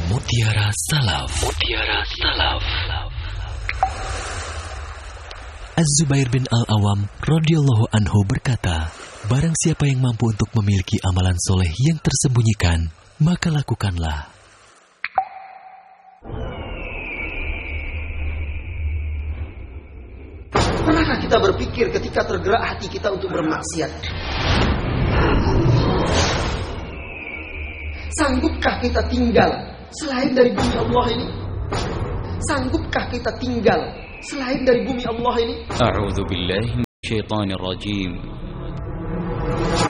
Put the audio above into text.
Mutiara Salaf. Mutiara Salaf. Az-Zubair bin Al-Awam radhiyallahu anhu berkata, barang siapa yang mampu untuk memiliki amalan soleh yang tersembunyikan, maka lakukanlah. Pernahkah kita berpikir ketika tergerak hati kita untuk bermaksiat? Sanggupkah kita tinggal selain dari bumi Allah ini? Sanggupkah kita tinggal selain dari bumi Allah ini? A'udzu billahi minasyaitonir rajim.